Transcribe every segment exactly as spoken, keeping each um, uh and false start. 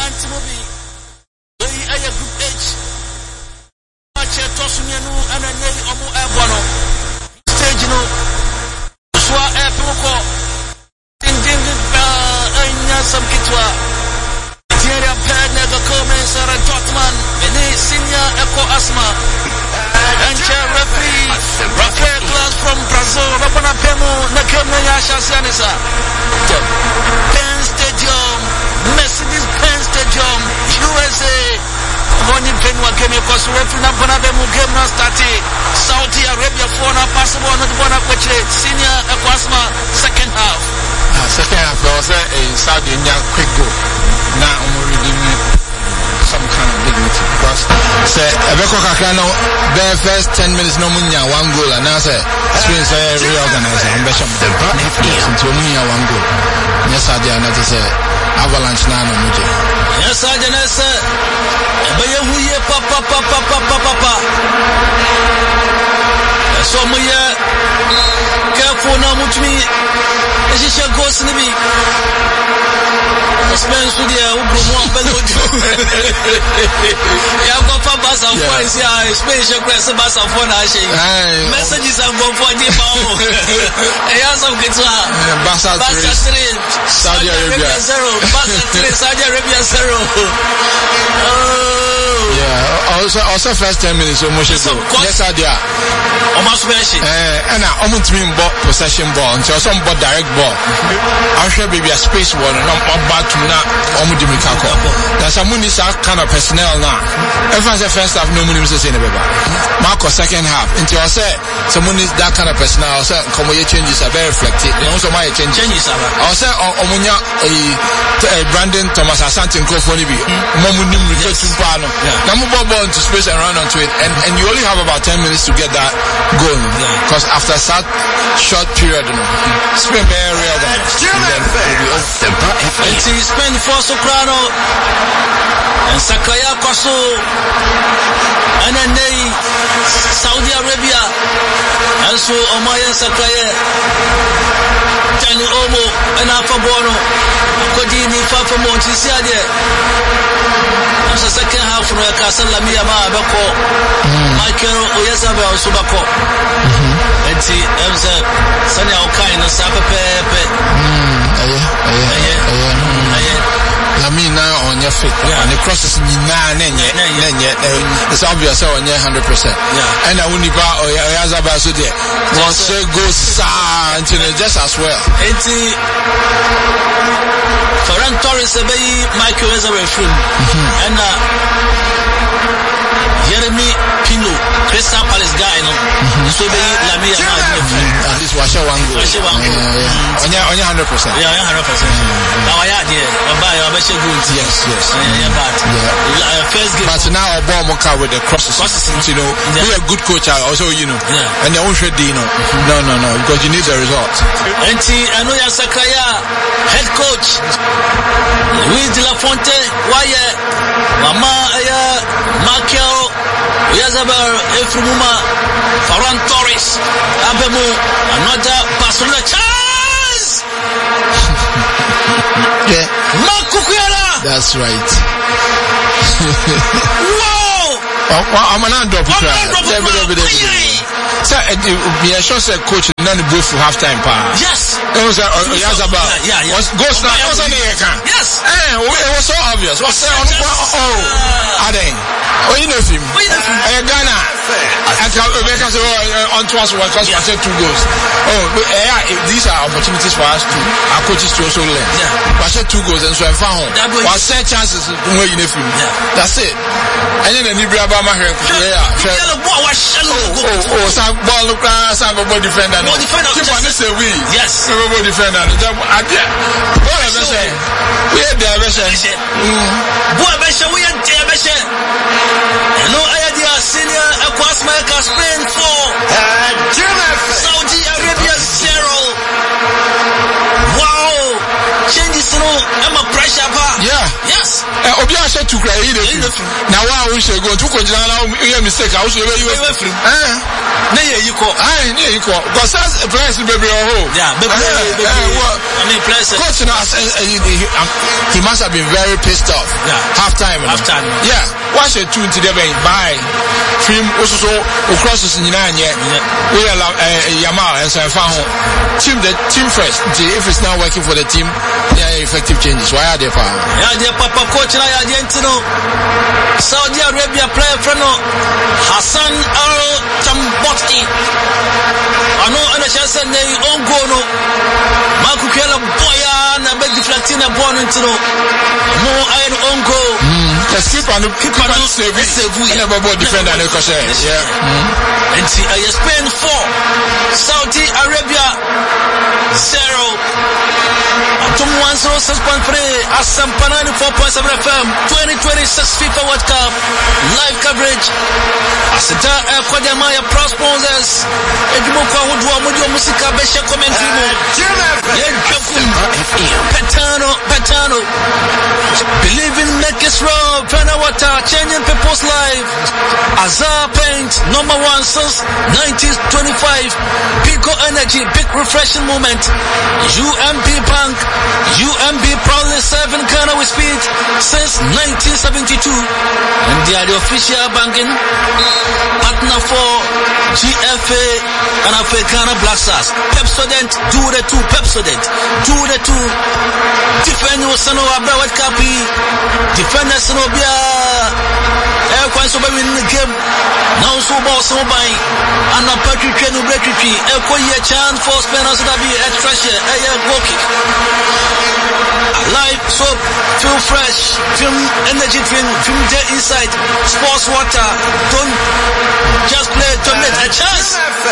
giant movie. They are group H. Match Tosumianu and a name Omu Ebono. Stage no. Swa Epoko. Ding ding uh Anya some kitwa. Thierry Perne the comments are Dortmund. Mene senior Echo Asma. And referee Rafael Class from Brazil. Rapana Pemo Nakema Yasha Sanisa. Penn Stadium. Mercedes-Benz Stadium, U S A. Honey Penwa came across referee Nampana Bemu game now started. Saudi Arabia for now possible not one up which senior Equasma second half. Uh, second half there was a Saudi Indian quick goal. Now I'm already some kind of dignity because say Ebeko Kakano their first ten minutes no munya one goal and now say Spain say reorganize and Besham the into munya one goal. Yes, I did not say Avalanche na no muje. Yes, I did not say Ebeye huye papa papa papa papa. So muye careful now mutumi. Eshisha goes nibi. Spain studio ubrumu ambelojo. Ya go for bass of voice ya Spain show press bass of phone na she. Messages are go for the power. E ya some kitwa. Barca three Saudi Arabia zero. Barca three Saudi Arabia zero. Yeah, also also first ten minutes so much go. Yes I dia. Almost mention. Eh and I almost mean ball possession ball until some ball direct ball. I should be a space one and I'm back to na omu di mikako. There's some money kind of personnel now. Everyone's the first half no money is saying about. Marco second half until I say some money that kind of personnel. I say come your changes are very reflective. Also my change changes are. I say omunya Brandon Thomas Asante Nkofoni bi. Momu nim refer to Pano. Now move ball into space and run onto it and and you only have about ten minutes to get that going because after that short period you know, Spain very real and see Spain for Soprano and Sakaya Koso and then they Saudi Arabia and so Omaya Sakaya Tani Omo and Afabono Kodini Fafa Montisiade. That's the second half from the Castle Lamia Bako Michael Oyazabel Subako and see Emza Sanya Okain and Sapa Pepe. Lamina on your feet and the crosses it's obvious on your hundred percent. And I wouldn't buy Oyazabel so there. Once it goes until just as well. Ferran Torres obey Michael Ezra film and uh, Jeremy Pino Crystal Palace guy no so be Lamia at least wash one go on your on your hundred percent yeah hundred percent now I had here buy your best good yes yes yeah but first game but now a bomb with the crosses you know be a good coach also you know and you won't you know no no no because you need the result and I know ya Sakaya head coach Luis de la Fonte why mama aya Michael Oyazabal Efrumuma Ferran Torres Abemu another Barcelona chance yeah Marco Cuera that's right wow I'm an under so be a sure say coach none go for half time pa yes it was Oyazabal yeah yeah was goes now was on the yes eh it was so obvious was say on oh aden oh you know him eh Ghana and Rebecca say on to us one because we said two goals oh yeah these are opportunities for us to our coaches to also learn we said two goals and so I found we said chances where you know him that's it and then the Nibia Bama here oh oh some ball look some ball defender no keep on this we yes ball defender what ever say we are there ever say boy ever say we are there ever say no idea senior Equasma Spain four Saudi Arabia zero wow changes no I'm a pressure bar yeah yes obi a say to cry now why we say go to ko jina na you mistake I say you eh na ye yiko ah na ye yiko because as players baby oh yeah baby mean, players. Coach, you know, he, he, he must have been very pissed off. Yeah. Half time. Half time. Yeah. Watch a two into the bank. Bye. Film also across the nine yet. We allow Yamal and so far home. Team the team first. If it's not working for the team, yeah, effective changes. Why are they power? Yeah, they papa coach na ya Argentina. Saudi Arabia player friend Hassan Al Tamboti. Ano ana chance na ongo no. Marco Kela boya na be deflecting na ball ntino. Mo ayin ongo. The skipper no keeper no save it. Never ball defender no cause. Yeah. And see uh, Spain four, Saudi Arabia zero. Atom one zero six point three Asampanani four point seven F M twenty twenty-six FIFA World Cup live coverage. Asita uh, kwa jamaa ya Pro Sponsors. Ejumo kwa hudu wa mudi wa musika besha commentary mo. Petano, Petano. Believe in make it raw. Pena water changing people's life. Azar Paint number one since nineteen twenty-five. Pico Energy, big refreshing moment. U M B Bank, U M B proudly serving Ghana with speed since nineteen seventy-two. And they are the official banking partner for G F A and Africana Black Stars. Pepsodent, do the two. Pepsodent, do the two. Defend your son of Abra White Capi. Defend us no Bia. Air Quine so in the game. Now so ball so by. And a Patrick Chenu Brecky. Air Quine chance for Spainers to be extra share. Air goal kick. Live soap, feel fresh, film energy drink, film there inside, sports water. Don't just play, don't let a chance.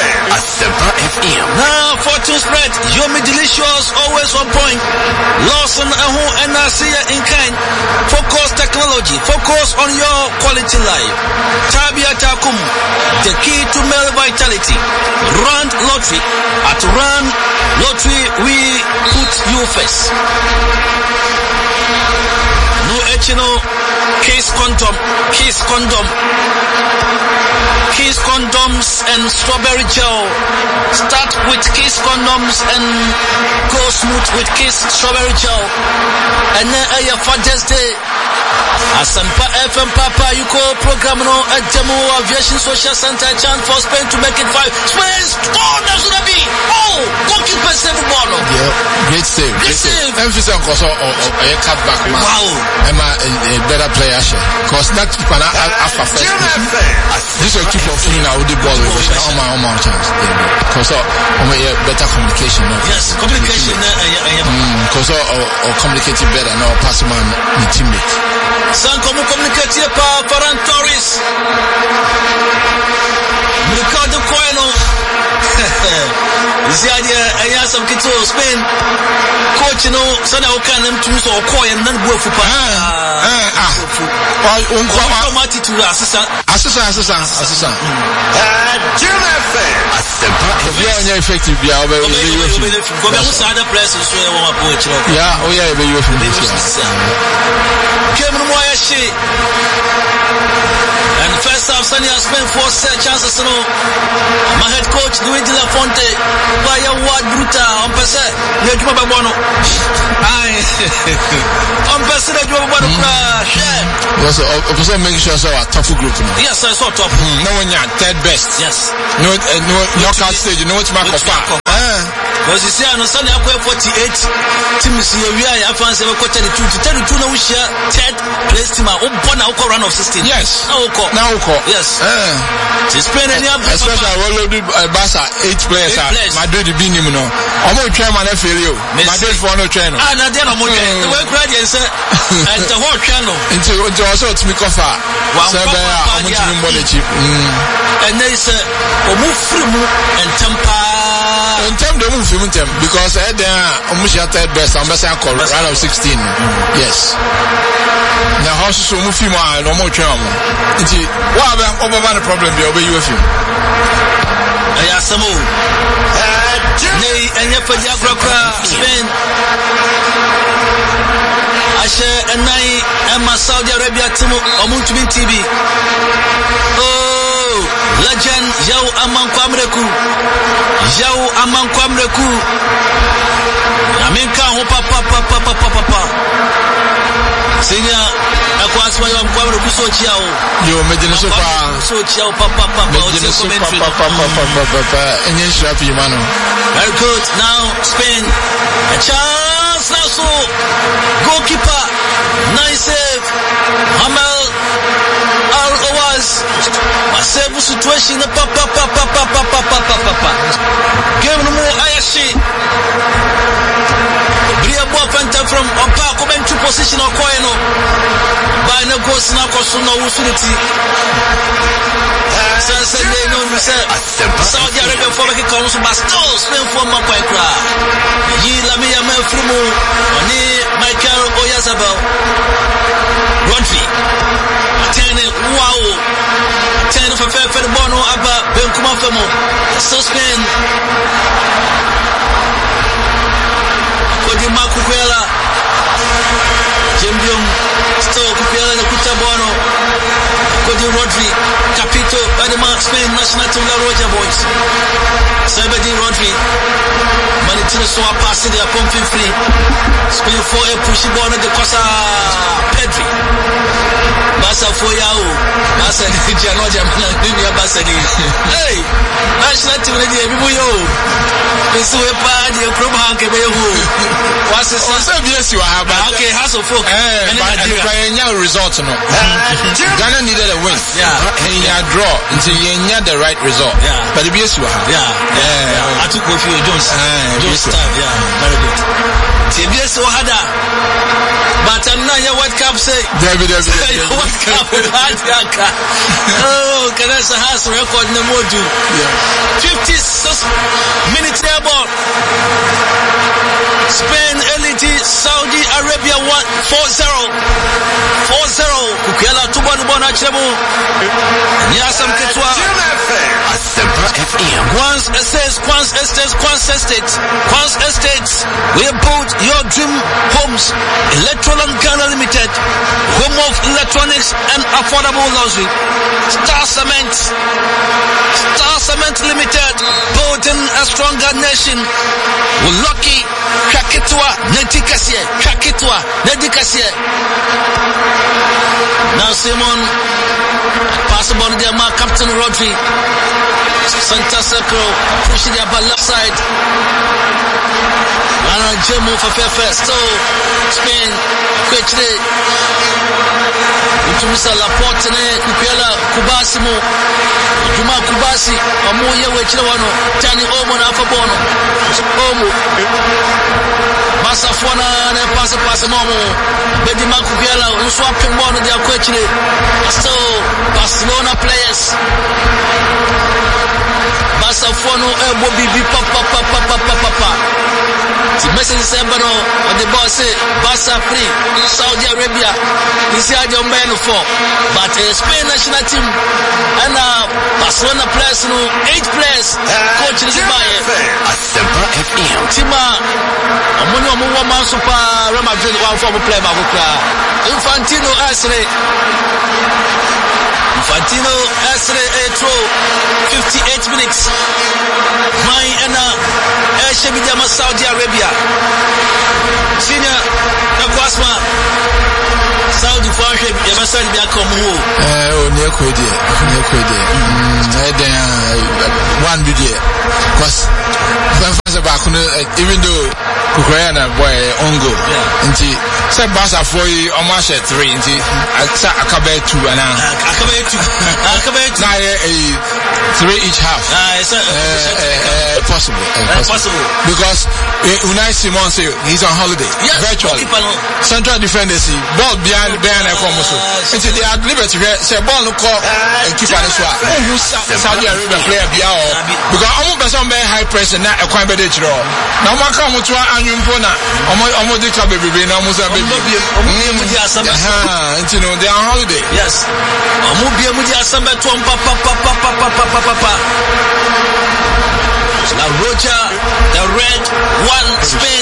Now fortune spread, yummy delicious, always on point. Lawson and who and I see in kind. Focus technology, focus on your quality life. Tabia Takum, the key to male vitality. Rand Lottery. At Rand Lottery, we put you first. No etino, case condom, case condom, case condoms and strawberry gel. Start with case condoms and go smooth with case strawberry gel. And then uh, your Father's Day. Asampa F M Papa, you call program no at Demo Aviation Social Center chant for Spain to make it five. Spain score National B. Oh, goalkeeper save ball. Yeah, great save. Great save. Emphasis on Koso or a cutback. Wow. I'm a better player. Cause that keeper after first. This will keep on feeling out the ball with on my own chance. Cause I'm a better communication. Yes, communication. Cause or communicating better now pass man the teammate. Sans comme communiquer par Ferran Torres. Ricardo Coelho. Ici a dit, il y a some kids au Spain. Coach, no, ça n'a aucun même tout sur quoi, il n'a pas fou pas. Ah, ah. On croit pas. Comment tu l'as, assistant? Assistant, assistant, assistant. Bien, on y a effectif, bien, on va y aller. Combien vous savez de place, je suis à mon approche, là? Yeah, oh yeah, il va y aller. Kevin Moyashi. And first half, Sunny has spent four set chances. No, my head coach Luigi Lafonte, by a word bruta on Pese, Nedjuma Babono. Aye, on Pese, Nedjuma Babono crash. Also, also make sure so a tough group. Yes, I saw top. No one yet, third best. Yes. No, no, knockout stage. You know what's my copa. Because you see, I know Sunday I play forty-eight. Teams here, we are fans ever quarter the two to ten two. Now we share third place team. Oh, born now run of sixteen. Yes. Now we call. Now we call. Yes. Uh, Spain and especially I will do Barca eight players. Madrid be him no. I'm going to try my fail you. Madrid for no train. Ah, now then I'm going to. The way crowd is and the whole channel. Into into also to me cover. So there I'm going to be more cheap. And they say, "Oh, move free and temper." In terms of move from them because uh, they are almost at third best. I'm best I call round of sixteen. Mm. Yes. Now how so move him on no more charm. Inti what about over the problem be over you with him. Yeah, some more. Nay, and you for Jagra Spain. Ashe and Nai and my Saudi Arabia team Omuntumi T V. Oh, legend Yao Aman Kwamreku. Yao Aman Kwamreku. Aminka so chiao. Yo medine so pa. So chiao papa papa. Medine so papa papa papa papa. Enye shrapi mano. Very good. Now Spain. A chance now so goalkeeper. Nice save. Hamel Al-Awaz. A save situation. Papa papa papa papa papa. Game no more Ayashi. Bria Boafanta from Opa come to position of Koeno. By no goes now Kosuno Usunity. Sunday no Saudi Arabia for making comes but still Spain for Mapaikra. Yi Lamia Melfrumu, Oni Michael Oyazabel. Rodri. Ten wow. Ten of a fair for the Bono Abba Benkuma Femo. So Spain. Kodi Makukwela Jembium Stoke Kukwela na Kutabono Kodi Rodri Capito Badema Spain National Team La Roja Boys Sabedi Rodri Manitino Soa passing their pumping free Spain for a pushy bono de Cosa Pedri Basa for Yao Basa Janoja Manania Basa Hey National Team Lady Bibuyo Pesu Epa Di Okroba Hanke Behu What's the same? Yes, you are. Okay, Hassel folk. And the result, no. Ghana needed a win. Yeah. And you draw until you had the right result. Yeah. But the yes, you are. Yeah. Yeah. I took off you, Jones. Jones time. Yeah. Very good. T B S Ohada. But I'm not your World Cup say. David, David. World Cup. Oh, Canessa has record no more do. fifty-six minutes air ball. Spain Elite Saudi Arabia one four zero four zero Kukiela Tuban Bona Chebo Nyasam Ketwa Quans Estates Quans Estates Quans Estates Quans Estates we built your dream homes Electron Ghana Limited home of electronics and affordable luxury Star Cement Star Cement Limited building a stronger nation we're lucky Kakitwa Nedikasie Kakitwa Nedikasie now Simon pass the ball to their mark Captain Rodri center circle pushing their ball left side Lana Jemo for fair first so Spain quickly Utumisa Laporte ne Kukwela Kubasi mo Juma Kubasi Omo yewe chile wano Tani Omo na Afabono Omo Basa Fwana ne pasa pasa momo Bedi Makukwela Unswa Pimbono dia kwechile So Barcelona players Basa Fwana Ebo Bibi Papa Papa Papa Papa The message is on the boss say Barca free Saudi Arabia this year they man for but uh, Spain national team and uh, Barcelona players no eight players coach is by Asempa F M Tima omonyo omo man super Real Madrid one former player ba kukra Infantino Asre Infantino Asre Etro fifty-eight minutes my and uh Eshebidama Saudi Arabia Senior Nakwasma Saudi Fashe Yabasari Biakomu eh o ne kwede ne kwede mm eh one video cause Benfasa back even though Kukurana boy ongo nti say Barca for you almost at three nti say Akabe two and Akabe two Akabe two na three each half ah it's uh, possible uh, possible because uh, Unai Simon say he's on holiday yes, virtually central defenders ball behind behind a come so nti they are liberty say ball no call and keeper no so who Saudi Arabia player bia because almost person be high pressure na e kwan be dey chiro na mo aka mo to anwumpo na omo omo dey ka bebebe na mo say bebebe omo dey asamba ha nti no they are on holiday yes omo bia mo dey asamba to papa papa papa papa papa La Roja the red one Spain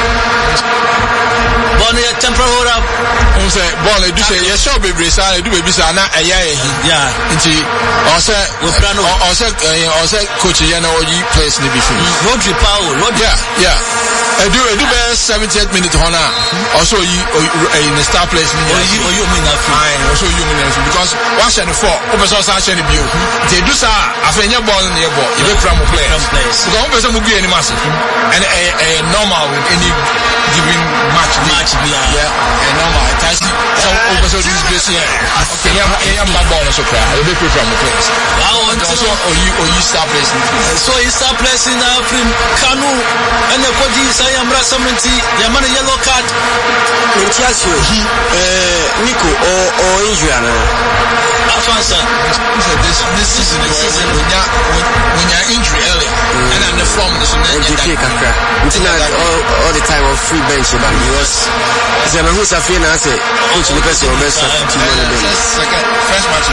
Bonne temperature on say ball e do say yes sure bebebe say do bebebe say na eya ehi yeah nti o say we plan o say o say coach ya na o yi place ni bi fi Rodri Paul Rodri yeah yeah I do I do best seventieth minute honor. Also you in the star place me. Or you or you mean that fine. Also you mean because watch and four. Open so such any view. They do sa afenya ball in the ball. You from play. Because one person will be any massive. And a a normal with any given match match yeah. A normal. I see so over so this place here. Okay, yeah, I'm ball so cry. You be from the place. Also or you or you star place. So you star place in Africa Kanu and the Koji Sayamra Samenti Yamana yellow card. Ntiasio eh Nico or or injury Afansa this this season when you when you injury early and then the form this all all the time of free bench but because Zema who's a fan I say coach the person or best team on the bench second first match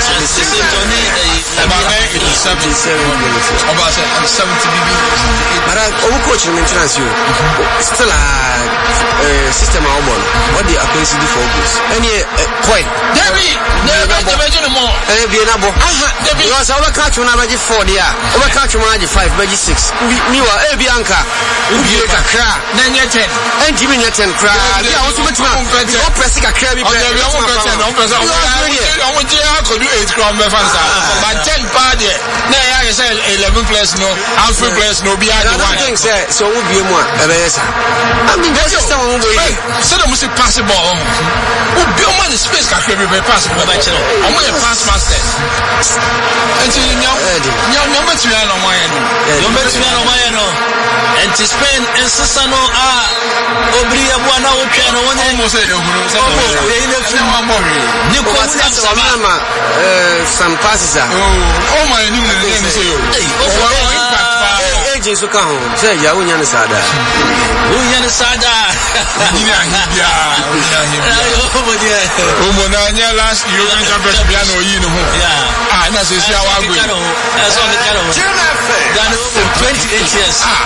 about eighty-seven about seventy B B but our coach maintenance you still a system our ball what the accuracy for goals any point Debbie never more eh be na bo because our catch na baji four there our catch na baji five baji six mi wa eh bi anka ubi kakra na nye ten enti mi nye ten kra dia wo so betima o press kakra bi pe o mo press no press o mo je akodu eight kra me fansa but ten pa de na ya say eleven players no half players no bi ade one I think say so wo bi mu a e be yesa I mean that's just how we go so the must pass the ball wo bi o man space kakra bi be pass the ball o mo pass master enti nya nya nya matua no mo aye no yo matua no mo aye no enti Spain ensesa no a obri abua na wo twa no won mo say no hunu say no fi ma mo re ni ko sama ma eh some passes ah oh my ni ni ni say yo o impact pa agent so ka ho say ya wo nya ne sada wo nya ne sada ni na hibia wo nya hibia o mo dia o mo na nya last European Championship bia no yi no ho yeah ah na say sia wa go that's all the kind of dan over twenty-eight years ah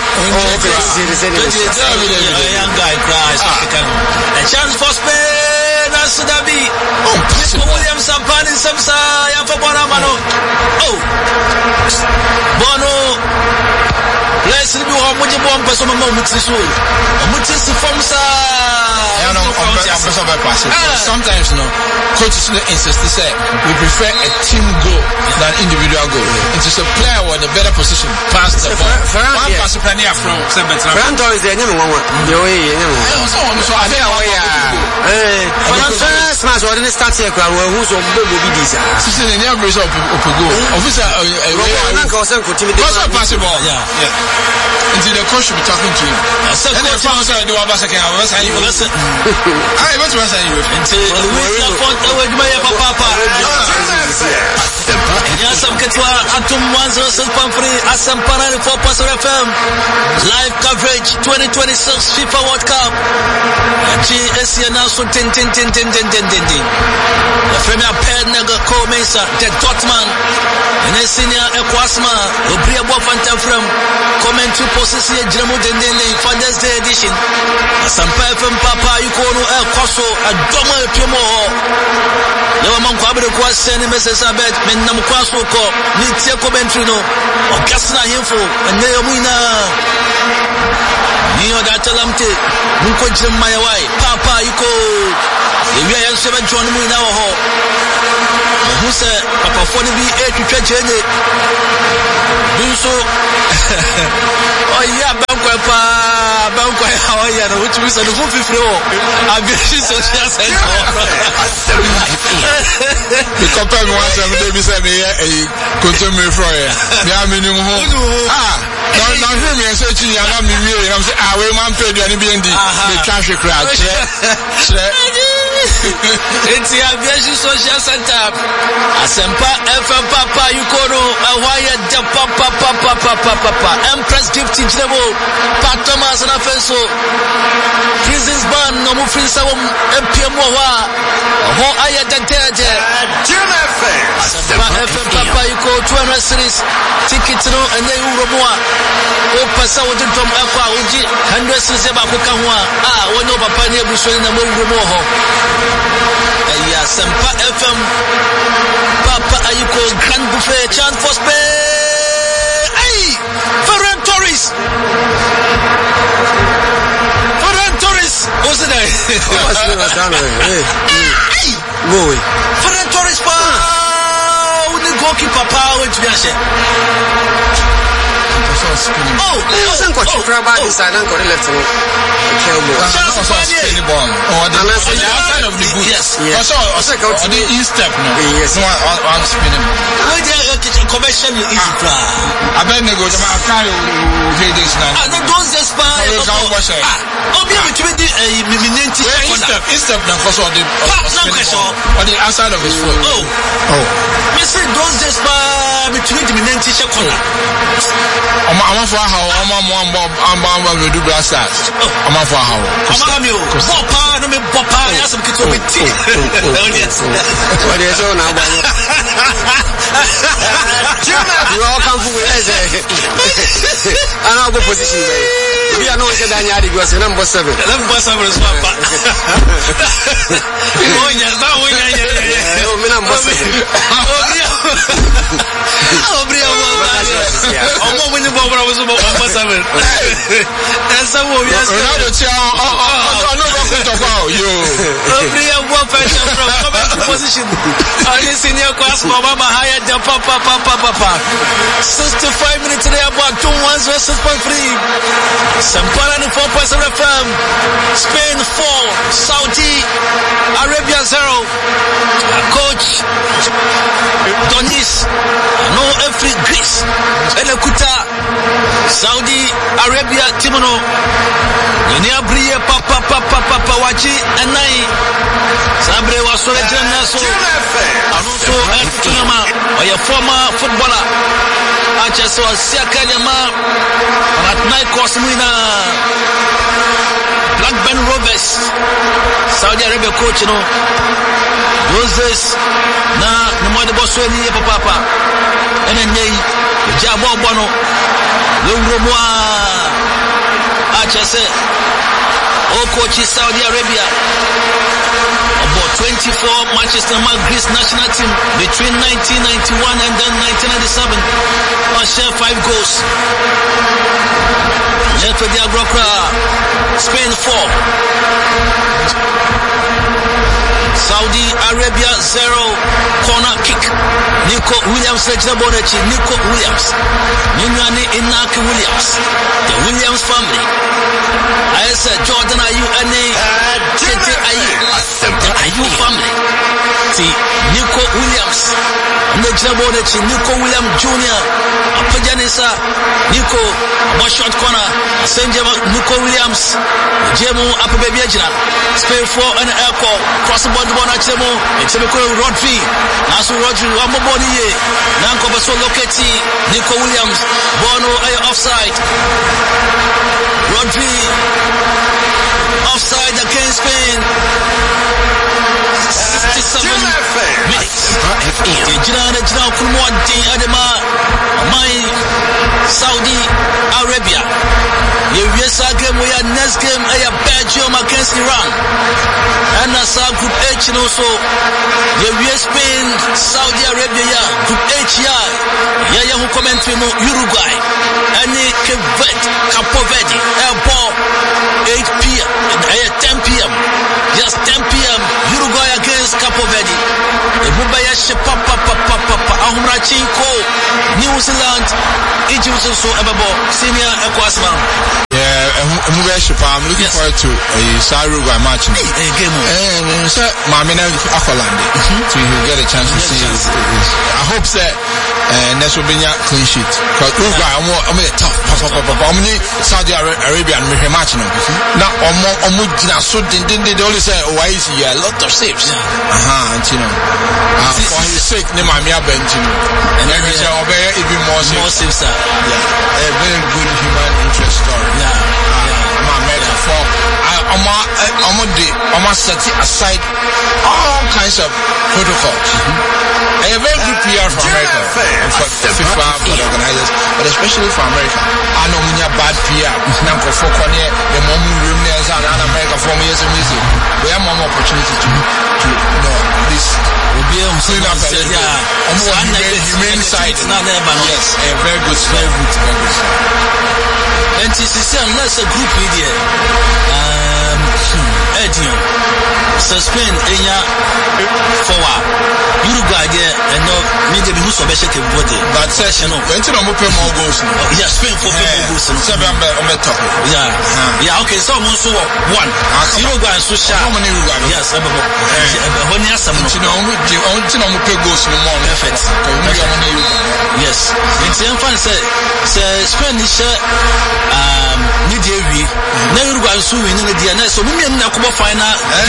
young guy cries a chance for Spain as Dabi oh Williams Sampani Samsa ya for Bono Mano oh Bono let's do how much one person mo mutisu mutisu formsa I know sometimes no coaches insist to say we prefer a team goal than individual goal. It is a player with a better position pass the ball. One pass from Franco is the number one. You so I think eh first match we didn't start here crowd who so go be this ah this is the near bridge of go officer na ko sen ko team pass pass the ball yeah yeah until the coach should be talking to him and the fans are do about second hour say you listen I want to say you until we support our Jumaya papa ya sam ketwa atum one oh six point three Asam Parani four point oh F M live coverage twenty twenty-six FIFA World Cup achi esi na so ten ten ten ten ten ten ten the premier pair naga ko Mesa the Dortmund and senior Equasma obri abo fanta from comment to possess ye jiramu den den Father's Day edition Asam F M papa yuko no e kwaso adomo epemo lewa man kwa abre kwa sene message abet men nam kwaso ko ni tie commentary no okasna himfo ene yomuina ni oda talamte munko jirim mayawai papa yuko ewia yenso be John muina wo ho hu se papa fo ni bi etwetwa chenye dunso oh yeah bankwa pa bankwa how ya no which means no fifty wo abishi social center the compare me one time they be say me eh continue me from here me am ni ho ah na na hwe me say chi ya na me wie na say ah we man pay do ani bi ndi me twa hwe kra kre kre it's ya abishi social center Asempa F M papa yukono awaya de papa papa papa papa Empress gift jabo pa Thomas na fenso prisons ban no mu free sa wom empemo wa ho aya de deje Asempa F M papa yuko two hundred series ticket no enye uromoa o pasa wo tom akwa uji one hundred series ba ko kan ho a wonyo papa ne buso na mo uromo ho aya Asempa F M Papa Ayuko Grand Buffet chant for Spain. Hey, Ferran Torres. Torres. Ferran Torres. What's it? What's it done? Hey. Boy. Ferran Torres pa. The goalkeeper power to be a Oh, wasn't got you grab out inside and got left to the ball. Or the outside of the boot. Yes. Also, also got the instep. Yes. No, I'm spinning. Why the commercial is I bet they go to my car. This now. Ah, no, don't just buy. Oh, be able to be a instep. Instep now for the on the outside of his foot. Oh, oh. Mister, don't just buy between the minenti corner. I'm for how I'm on Bob, I'm on the do blasters. I'm for how I'm you. Bopa, no me Bopa, yes, I'm going to tea. What is on now? You all come from another position. We are not saying that was number seven. Number seven is Papa. Oh, yes, now we are number seven. Oh, Bria, oh, when you bought was about number seven. And some of you are you. Bria, what from position? I listen your class, Mama, higher than Papa, Papa, Papa. sixty-five minutes today, about two ones versus point three. Sampara and four points of the firm. Spain four, Saudi Arabia zero. Coach Donis, no every Greece. Elekuta, Saudi Arabia Timono. Dunia Bria Papa Papa Papa Wachi and Nai. Sabre was so naso. Also, Tunama, or your former footballer. I just saw Siakanyama at night Cosmina Blackburn Rovers, Saudi Arabia coach, you know. Those days, na no more the boss any papa. And then they Jabo Bono, Lumromoa. I just said, oh, coach is Saudi Arabia. About twenty-four Manchester Greece national team between nineteen ninety-one and then nineteen ninety-seven. I share five goals. Left with the Agrokra. Spain four. Saudi Arabia zero. Corner kick. Nico Williams Bonechi. Nico Williams. Ninyani Inaki Williams. The Williams family. I said Jordan Ayew Ane. Tete Ayew. The Ayew family. See Nico Williams. Nejina Bonechi. Nico Williams Junior Apajanisa. Nico. About short corner. Senjema Nico Williams. Jemu Apabebia. Spain four and air call. Cross the body one at Jemu. Except Rodri. Nasu Rodri. One more body. Nanko Baso Loketi. Nico Williams. Bono offside. Rodri. Offside against Spain. sixty-seven minutes. Ejina ejina kunwadi adema my Saudi Arabia. You yes game we are next game a Belgium against Iran. And as a group H no so you yes Spain Saudi Arabia ya group H ya ya ya who commentary no Uruguay. And Cape Verde, Capo Verde, ball eight p.m. ten p.m. Just ten p.m. Uruguay against Capo Verde. Ebubaya Papa Papa Papa Ahumra Chinko, New Zealand, Egypt so Ebabo, senior Equasman. Yeah, I'm looking yes. forward to a Uruguay match. Hey, hey, game on. And so, Mamina Aqualand, so you get a chance to see. Chance. I hope that uh, next will be a clean sheet. Because Uruguay, I'm more tough. I'm Saudi Arabia and we're matching. Now, I'm not so they only say, oh, I see a lot of saves. Uh huh, you know. For his sake, name my bench. And I can say, obey even more saves. Yeah, a very good human interest story. Yeah, yeah. I'm America for I'm I'm I'm set aside all kinds of protocols. Mm-hmm. And a very good P R for America, for FIFA, for the organizers, but especially for America. I know when you bad P R, now for four corner, the moment room there is an America from years and years. We have more opportunity to to you know this. We'll be able to clean up a little bit. On more humane, humane side. Yes, a very good, very good, very good. And this is unless a group here. Um, Edio, so Spain, Enya, forward. Uruguay there, and no, maybe who's a better body. But session, went to more goals. Yeah, Spain for goals. Seven on the top. Yeah, yeah, okay, so almost one. Uruguay and Susha. How many Uruguay? Yes, I'm when you have some. You know, you want to know more goals in one effort. Yes, it's the infant say, Spanish, um, Nigeria, no Uruguay and Sue in the D N S, so we may not come final.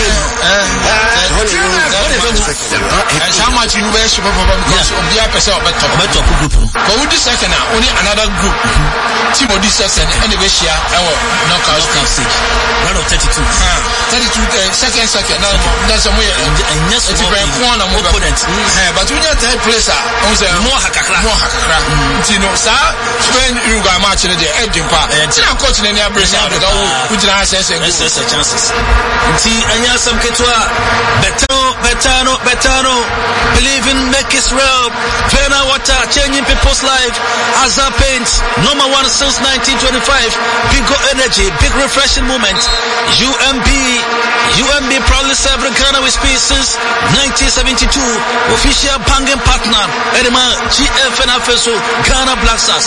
How much you wear super because of the episode of the group? But with the second, only another group. Team of this second, anyway, share our knockout stage. Round of thirty-two. thirty-two, second, second. Now, that's a way. And yes, it's a very one opponent. But when you're third place, more hakakra. More hakakra. You know, sir, Spain, Uruguay match in the edging part. And I'm coaching in the Brazil, which I say, chances. And yes, some Ketua, Betano, Betano, Betano, believe in make it real. Pena water, changing people's life. Azar Paint, number one since nineteen twenty-five. Big energy, big refreshing moment. U M B, U M B proudly serving Ghana with peace since nineteen seventy-two. Official banging partner, Edema G F N F S O, Ghana Black Stars.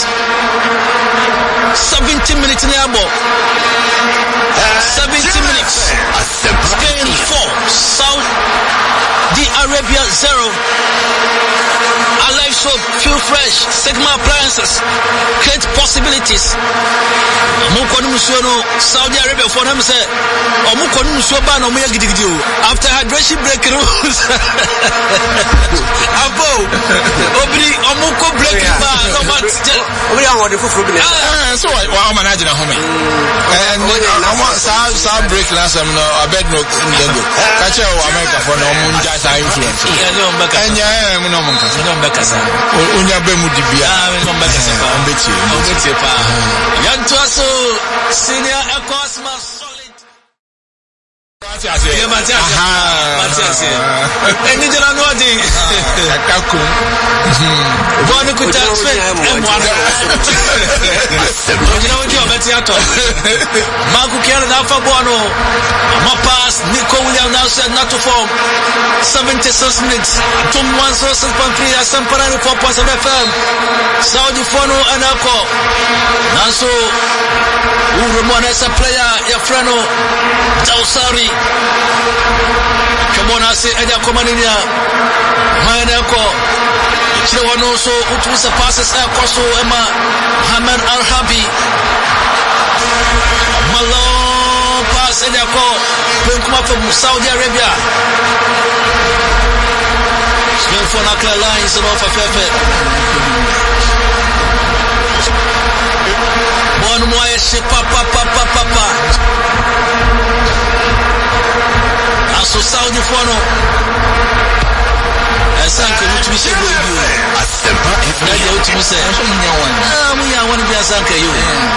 seventy minutes in the abo. seventy minutes. Spain four, Saudi Arabia zero. Alive soap, feel fresh, Sigma appliances, create possibilities. Saudi Arabia for them say, after hydration break rules. Abo, Obri, Omuko break bar, no matter. So I'm managing a home. And I want some break last time, I bet no. Catch your America for no moon just influence. And yeah, I'm no one. Unya bemu dibia. Ah, mbeti. Mbeti pa. Yantuaso senior Ecosma solid. Matiase. Yeah, Matiase. Matiase. Eni jana nwadi. Akaku. Bonu kuta spe. Emwana. Ojina wodi obeti ato. Maku kiana na fa bono. Ma pass Nico William now said not to form. seventy-six minutes. Tum one so six point three as Samparani four point seven F M. Saudi Fono and Ako. Nanso Urumona is a player, your friend Tausari. Come on, I say Edia Komania. Mayanako. Chilwano so Utusa passes Akoso Emma Haman Al Habi. Malone pass Ediako. Come from Saudi Arabia. Spain for Nakla lines and off a fair. One more ship, papa, papa, papa. Also, Saudi Fono. I sank a little bit of you. I know what you say. I'm going to be a sank you.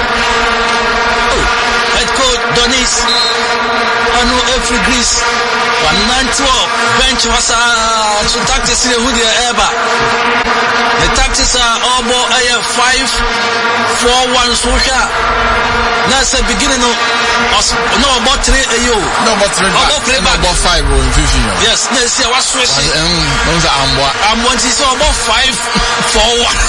Head coach Donis. I know every Greece. one nine twelve bench was uh so tactics in who they ever. The tactics are all about uh, five four one social. That's the beginning of no about three ayo. No about three back. About three back. About five or fifteen. Yes, let's see what's switching. Um Amwa. I'm want to say about five four one.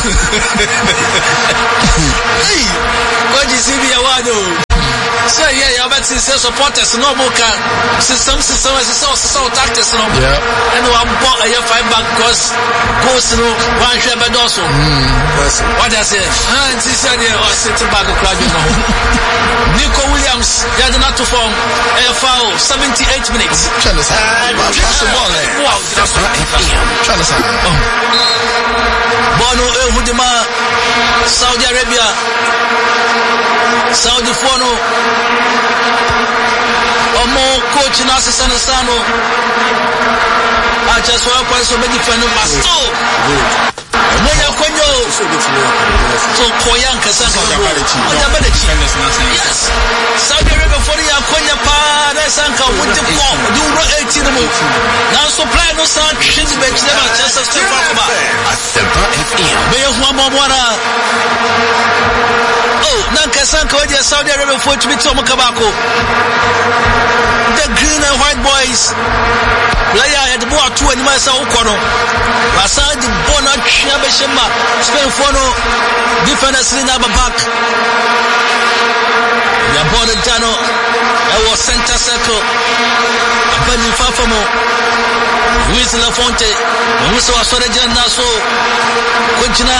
Hey, what you see me awado? So yeah, yeah, but since supporters no more can system system is so so tactics no. Yeah. And we bought a five back because goes no one share but also. What I say? Ah, this is the or sitting back crowd no. Nico Williams, yeah, not to form a foul seventy-eight minutes. Chance. Pass the ball. Wow, that's right. Chance. Bono Ehudima, Saudi Arabia. Saudi Fono Omo coach Nasi Sanasano I just want to so many friends Masto Moya Konyo So Koyanka Sanka Yes Saudi Arabia for the Konya Pa that's Saudi Arabia for to be Tomo Kabako. The green and white boys. Player had more two and Masa Okono. Aside the Bona Chabeshema, Spain Fono, defenders in our back. The border Dano, I was center circle. Benny Fafamo, Luis Lafonte, Musso Sorejan Naso, Quintina,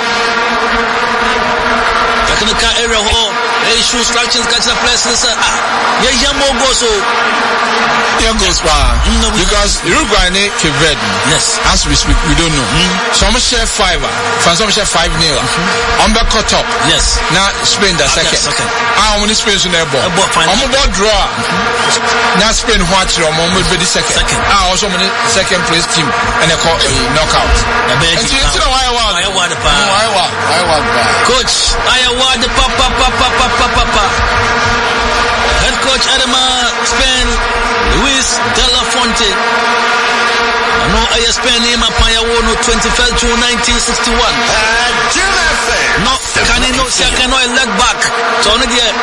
Technical area hall, issue structures, catch the places. Ah, Yamo Goso. Young goes far because Uruguay and Cape Verde. Yes, as we speak, we don't know. Mm. Some share five, some share five nil. On the cut up. Yes. Now Spain the second. second. I want to Spain to their ball. I'm about draw. Now Spain watch your mom will be the second. Second. I also want second place team and a call knockout. And you know why I want. I want the power. I want. I want. Coach, I want the papa papa papa papa. Head coach Adama Spain. Luis De La Fonte. No, I spent him up on twenty-first June nineteen sixty-one. No, can you not see? I cannot leg back. So, on again,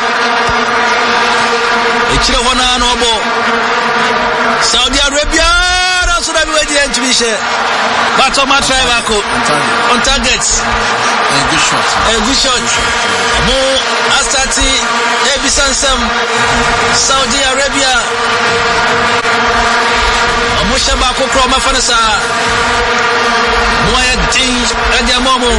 it's a one on obo. Saudi Arabia, that's what I'm waiting to be shared. But on my travel, on targets. A good shot. A good shot. More Astati, Ebisansam, Saudi Arabia. Mushaba Kokro Mafanasa Moya Ding Adiamomo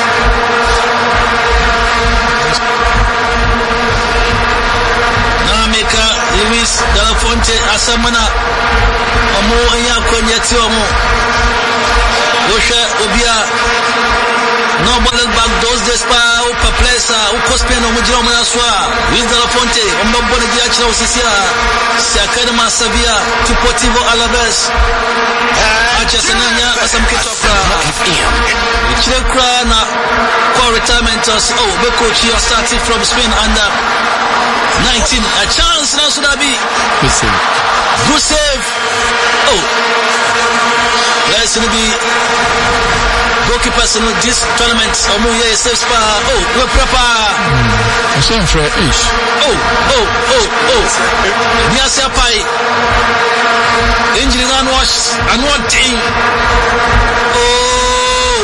Nameka Luis De La Fonte Asamana Omo Enya Konyati Omo Osha Obia no ball back those days pa o paplesa o cospia no mujira mo yaswa Luis De La Fonte omba bone dia chira osisia Siakana Masavia to Portivo Alaves acha sananya asamkitwa chira kra na kwa retirement us oh be coach you starting from Spain under nineteen a chance na Sudabi good save good save oh let's be goalkeepers in this tournament. Omu ye safe spa. Oh, we proper. I'm saying for each. Oh, oh, oh, oh. Niasia pai. Injury and wash and one thing. Oh.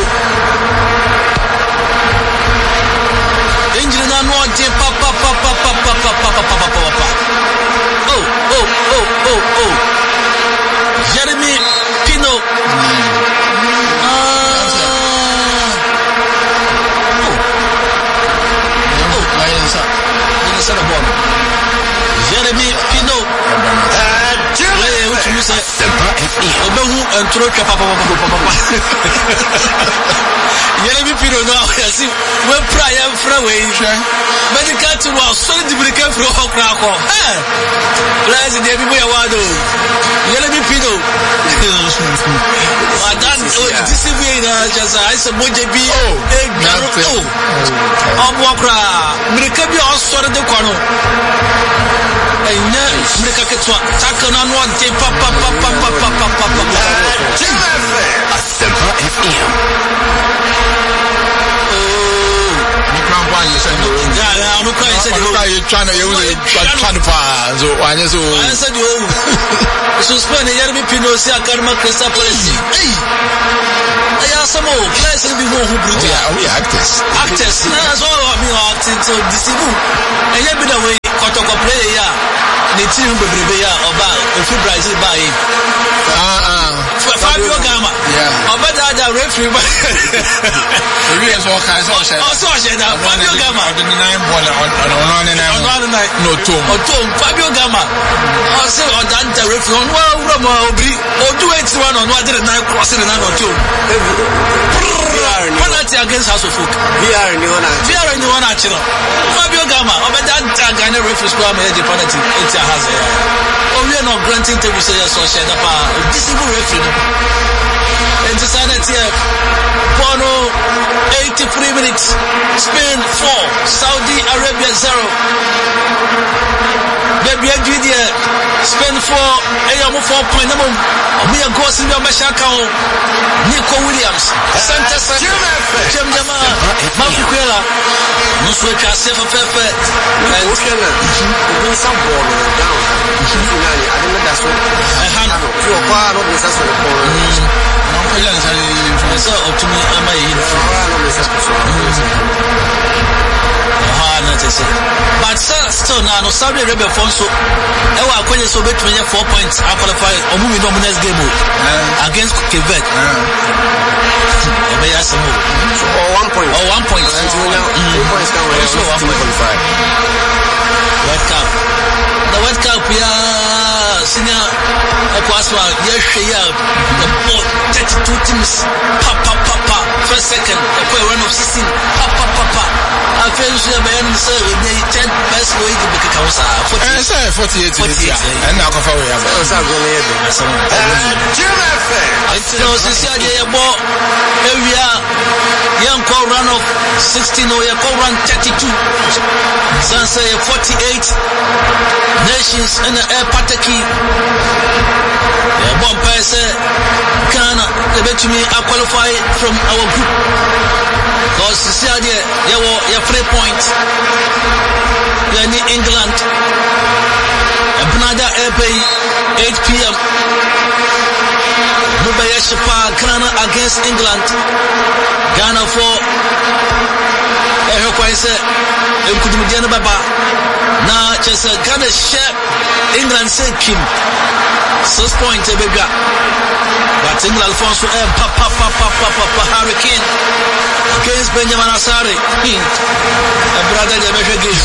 Injury and one thing. Pa pa pa pa pa pa pa pa pa pa pa pa. Oh, oh, oh, oh, oh. Jeremy Pino. Jeremy Pino. Which you say, Obehu and Troka Papa Papa. Jeremy Pino now, I see, we're prior from away. Medical to was solid to be careful of Krakow. Eh, Blessed everywhere. Wado. Jeremy Pino. I done this way. I said, Mojabi. Oh, oh, oh, Wakra. Mirakabi also the corner. And now, Miraka Takan on one day, papa, papa, papa, papa, papa. Semper F M. Yeah, I'm okay. Said you trying to you trying to pass. So I just I said you. So spend a year with Pinosi Akarma Crystal Palace. Hey, I have some more players in the world who bring you actors. Actors. That's all of me acting. So this is and you be the way Kotoko play ya. The team will be ya about if you Brazil buy it. Ah ah. Fabio Gama. Yeah. About that referee. The real so can so say. Also say that Fabio Gama. The nine ball on on on nine. No Tom. Oh Tom Fabio Gama. Oh say on that referee on well Roma Obri. O do it one on one nine crossing the nine on two. Penalty against House of Folk. V R in the one. V R in the one actually. Fabio Gama. About that Ghana referee score me the penalty. It's a hazard. Oh we are not granting to say so say that pa disable referee. And decided here Bono eighty-three minutes. Spain four, Saudi Arabia zero. Baby Junior, Spain for a four point number. We are going to be a Nico Williams, Santa Jim Jama, Mafuela, Musweka, Sefa Pepe, and some ball down. I don't know that's what I have. You are part of this as well. So, to me, I'm a but still now, no Saudi Arabia Fonso, Ewa Kwenye so bet me four points. I qualify or moving on next game against Quebec. Or one point. Or one point. Two points down. one point five. World Cup. The World Cup, yeah, senior Equaswa, yes, she out. The ball, thirty-two teams, pop, pop, pop, pop. First, second, a run of sixteen, pop, pop, pop, pop. I feel sure the man said, we ten best way to be a forty-eight, and now cover we have it. I know, since I bought area, young call run of sixteen or your call run thirty-two. Sansa forty-eight nations in the air pataki. One person, Ghana, they bet to me, I qualify from our group. Because you see, there were three points. You're in England. Another airpay, eight p.m. Nubaya Shapa, Ghana against England. Ghana for Ehokwaise, Ekudumdiana Baba. Now, just a Ghana share England say Kim. Six points, baby. But England Alfonso M. Papa, Papa, Papa, Papa, Hurricane against Benjamin Asare. A brother, the measure game.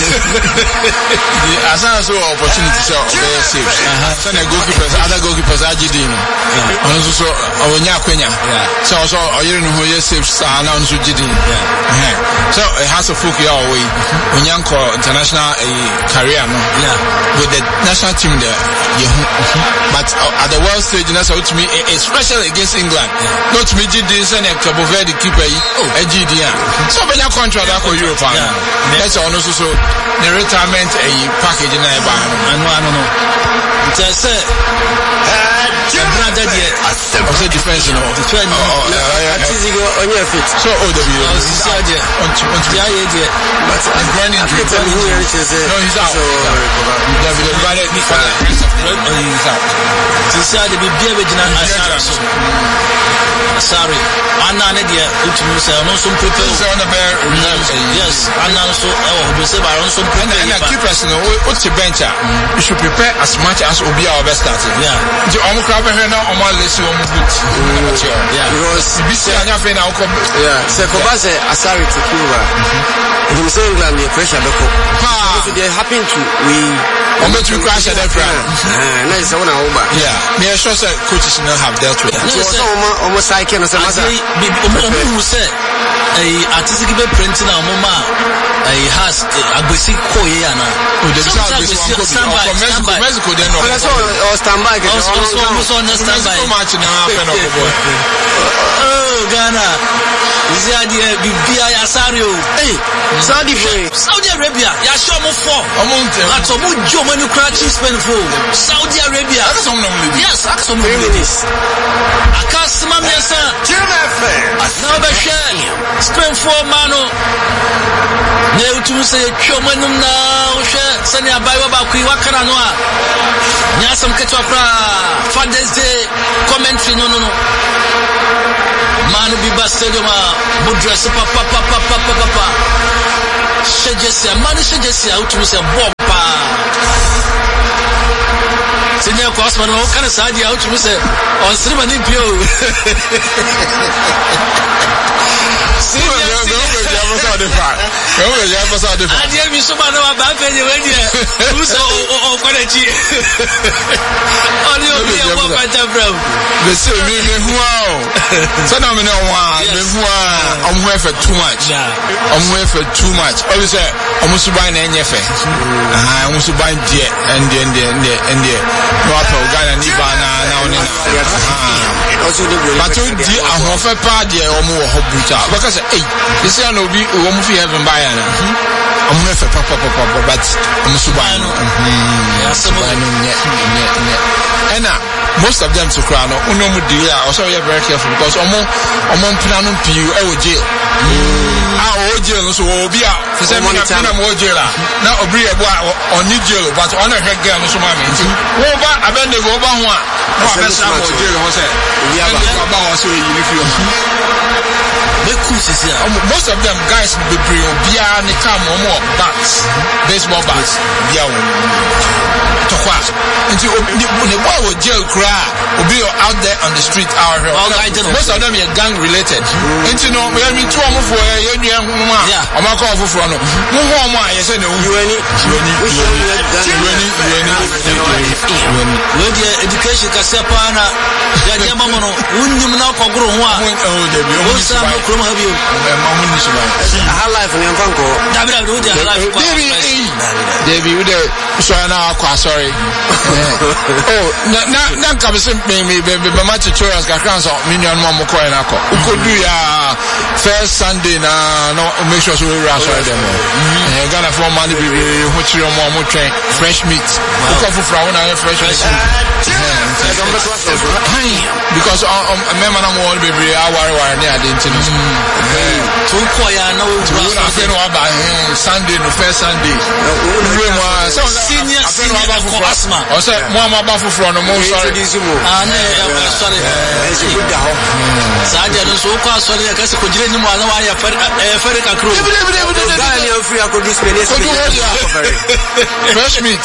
As I saw opportunity to their saves. Some goalkeepers, other goalkeepers, Ajidino. And also, Onya Quenya. So, also, I didn't know who your saves are now to Jidin. So, it has a folk your way. Onyanko international career, no? With the national team there. But uh, at the world stage, that's how to me, especially against England. Yeah. Not me, G D and Cabo Verde keeper, a G D. So, when you contract for Europe, that's also so the retirement a package in a bar. I know, I don't know. Just say, brother, also defense, you know. On your feet. So, oh, the view. But I'm running to tell me who is it. No, he's out. He's out. Since the beer, sorry, Anna Nadia, which means I know some people on the bear. Yes, Anna also, oh, say I also prepare. And I keep us, what's your bench? You should prepare as much as will be our best starting. Yeah. The Omo Crab here now, Omo Leslie Omo Boot. Yeah. Because B C and Yafin now come. Yeah. So, Kobase, Asari to Cuba. In England, the pressure, they happen to we. I'm going to crash at that friend. Nice one, Oba. Yeah. Me sure say coaches now have dealt with that. So almost I can say, who say a artistic printing a mama a has a basic koyana. Oh, the standby Mexico, Mexico, then no. Or standby. Also, understand by much now. Oh, Ghana. Ziadi Bibia Yasario. Hey, Saudi Saudi Arabia. Yashomo four. That's a good job when you crash spend for Saudi Arabia. Yes, that's some minutes. I can't smell me, sir. Now the shell. Spend four mano. Now to say, Chomanum now, Sanya Baiwa Wakanoa. Yasam Ketwapra. Father's Day. Commentary. No, no, no. Manu Biba Stadium, Budress, Papa, Papa, Papa, Papa. Shajesia, Manu Shajesia, out to say Bomba. Senior Cosman, how can I say out to say on Sriman Impio? the fact. I dare me so much about any way. Who's all quality? Only a walk by the brown. The same me, wow. So now we know why I'm here for too much. I'm here for too much. Always say, I'm also buying any effect. I'm also buying the and the and the and the Wapo Ghana Nibana now. But to the Ahofa Party or more Hobuta because, hey, this is no be. Woman, if you haven't buy I'm not for papa papa, but I'm Subano. Subano, and now most of them to crown or no deal. Also, you're very careful because Omo Omo Planum P U O jail. Our jail so will be out for seven time more jail. Now, a bria on New Jail, but on a head girl, so my means. Over, I bet they go over one. No, I'm jail, was it? We have about so you most of them guys be bring bia ne come or more bats, baseball bats, bia to what? Into the boy will jail cry will be out there on the street out here. Most of them are gang related. And you know, we have been two more for a year. I'm a call for no. No more, I said, no, you any, you any, you any, you any, you any, education Casapana, Yamamono, Unimana Kogurua, oh, the Krum have you. High life in Yanko. David, you there? So now, sorry. Oh, now come simply me, baby, but much tutorials can cancel million more coin. Who could do ya first Sunday now? No, make sure we rush right them. And Ghana for money, baby, which you more more train, fresh meat. Look out for flour and fresh meat. Because I'm a member of all baby, I worry near the internet. Two choir, no, Sunday, no first Sunday. Senior, senior, asthma. I said, Mama Buffalo from the most sorry. Sorry. Sergeant, so far, sorry, I guess I could drink more than I have Frederica Crew. Fresh meat.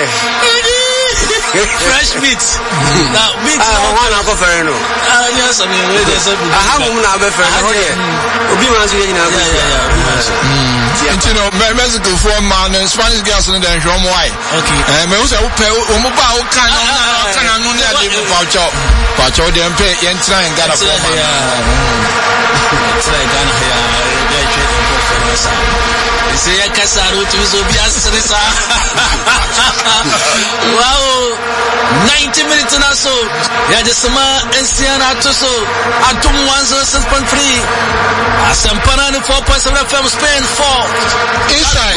Fresh meat. Now, meat. I want to go for no. Ah, yes, I mean, there's a I have one of a friend. Obi was in a yeah, yeah, you know, Mexico for man and Spanish girls in the drum white. Okay. And we also pay Omobao can on the Pacho. Pacho, they pay Yentra and got a four. It's like Ghana here. Say a Casaro to Zobias. Wow, ninety minutes and so. Yeah, the summer and Siena Toso. Atom one zero six point three. Asampana four point seven F M Spain four. Inside.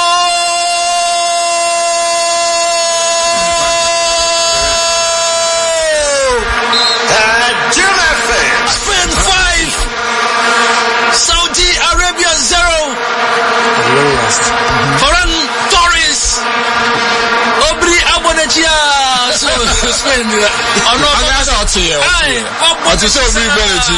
Spain five. Saudi Arabia zero. Ferran Torres. Obri Abonachia. So Spain. Oh no, that's not here. What is so big ability?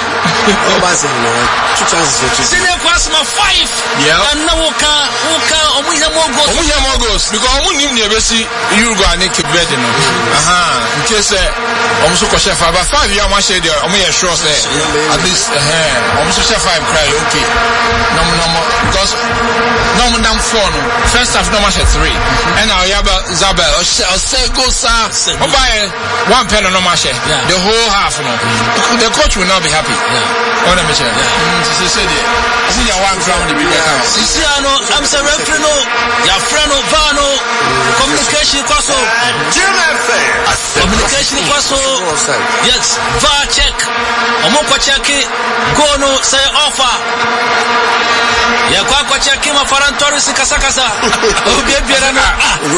Senior Kwasma five. Yeah. And now Woka Woka Omuya Mogos. Omuya Mogos. Because Omunim Nebesi Uruguay and Cape Verde. Aha. In case Omuso Chef about five years I say there. Omuya sure say at least eh Omuso Chef five cry okay. No no because no number four no. First half no match at three. And now Yaba Zabel or say go sir. Oh by one pen no match. The whole half no. The coach will not be happy. Yeah. On a mission. She said it. See your one ground to be better. Siciano, I'm sorry, Freno, your friend Vano, communication Kwaso. Communication Kwaso. Yes, Va check. Omoko check. Gono say offer. Ya kwa kwa check ma Ferran Torres kasakasa. Obi biara na.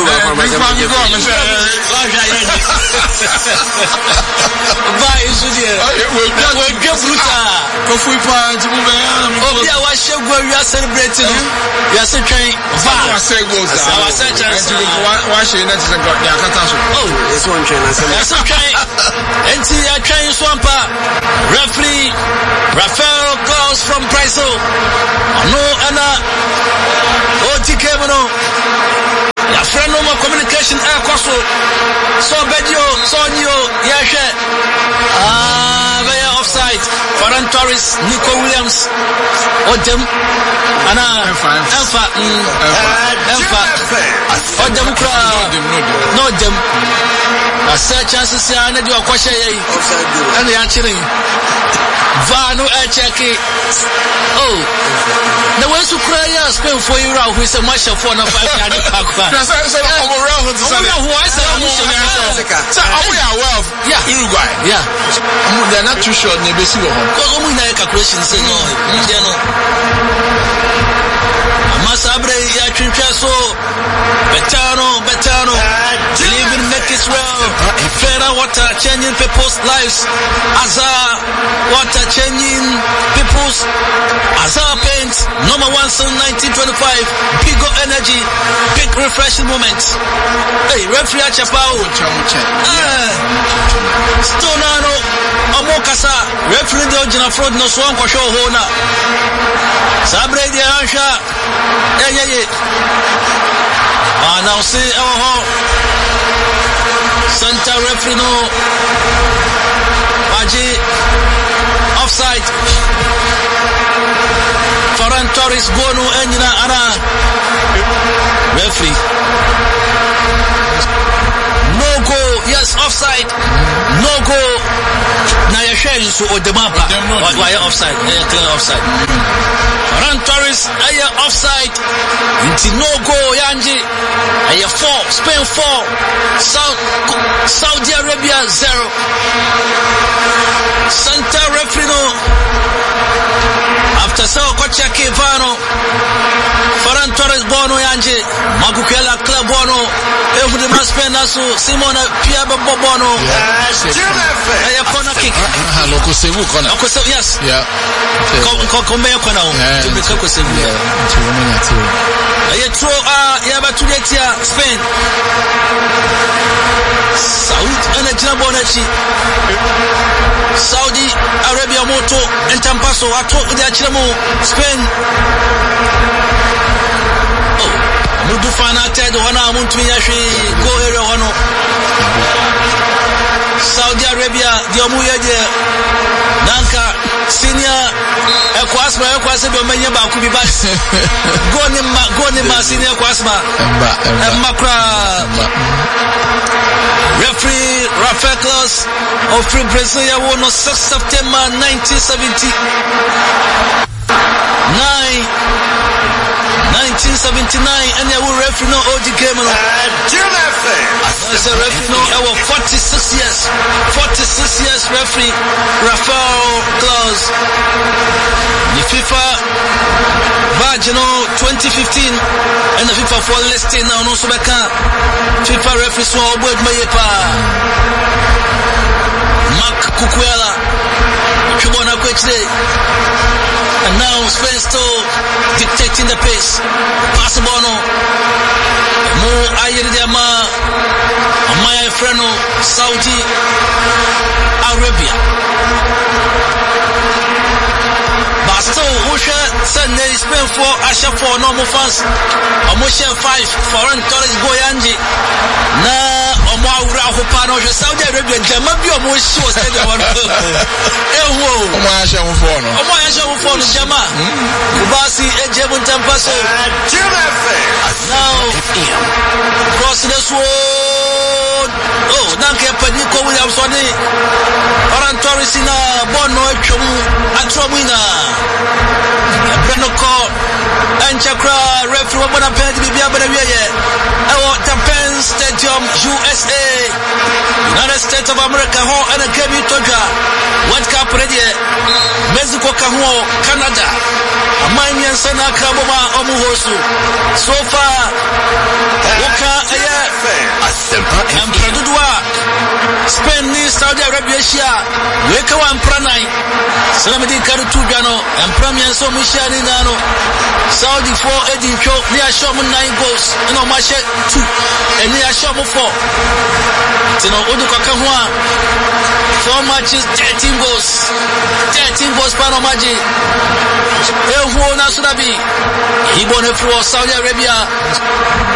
Va isu die. We we bruta. Kofu pa ntibu be. Obi a wa shegwa we are celebrating. We are saying va. Wa shegwa za. Wa say chance. Wa she na tse go ya kata so. Oh, this one train na say. Ya say train. Enti ya train swampa. Referee Rafael Klaus from Brazil. No ana O T K no. Ya friend no communication air kwaso. So bedio, so nyo, ya she. Ah, we are offside. Ferran Torres, Nico Williams, Odem, Ana, Enfa, Enfa, Enfa, Odem Kra, no Odem. I say chances here, and you are question, and they are chilling. Vano air check it. Oh, the ones who cry are spent for you who is a marshal for no five. That's who I said. So are we aware of yeah. Uruguay? Yeah. Um, they're not too sure. Maybe see what. Because we know calculations. No, you know. Masabre ya chinchaso Betano, Betano Live and make it well Fera water changing people's lives Azar water changing people's Azar paint number one since nineteen twenty-five Bigo energy big refreshing moment. Hey referee Achapao Stonano Omokasa referee the original fraud no swan kwa show hona Sabre di Ansha yeah yeah yeah ah now see oh Santa referee no Baji offside Ferran Torres Gonu Enjina Ana referee no goal yes offside no goal na ya share so o de mapa why offside yeah clear offside Ferran Torres aya offside into no goal yanji aya four Spain four South Saudi Arabia zero Santa referee no after so kocha Kevano Ferran Torres bono yanji magukela club bono efu de Spain naso Simona Pia bono aya corner kick ah loko sevu corner loko sevu yes yeah ko ko me corner o to be ko sevu yeah to women at all aya throw ah ya batuletia Spain Saudi anajina bonachi Saudi Arabia moto entampaso ato de achiremo Spain oh mudu fana ted wana muntu yashi go area hono Saudi Arabia di omuyeje nanka senior ekwasma ekwase do menye ba ku bi ba go ni ma go ni ma senior ekwasma emba emba kra referee Rafael Claus of Free Brazil ya won on sixth September nineteen seventy nine nineteen seventy-nine and ya will referee no O D game no as a referee no our forty-six years forty-six years referee Rafael Claus the FIFA badge no twenty fifteen and the FIFA for listing now no so beka FIFA referee so oboed mayepa Mark Cucuella Chubona Kwechde and now Spain still dictating the pace. Passabono Mo Ayeriama Amaya Freno Saudi Arabia but still Usha Sunday Spain for Asha for normal fans Amusha five Ferran Torres Goyanji na Omawura Hopano Saudi Arabia Jamabi Omoshi was said one Ewo Omayasha Mufono Omayasha Mufono Jama Kubasi Ejebun Tampaso now cross the sword oh nanke Paniko Williams on it Ferran Torres in a Bono Chomu Atromina Brenoko and Chakra referee Wabana Penalty Bibia Benaviye Ewo Tapen Stadium U S A United States of America ho and a game Toja World Cup ready Mexico Kaho Canada Amani and Sana Kaboma Omuhosu so far Waka Aya and Pradudwa Spain ni Saudi Arabia Shia Weka wa Mpranai Salamidi Karutu Gano and Premier so Mushani Nano Saudi four Eddie Cho near Shomu nine goals no match two and near Shomu four Tino Uduka Kahua four matches thirteen goals thirteen goals Pano Maji Ehu Nasunabi Ibone for Saudi Arabia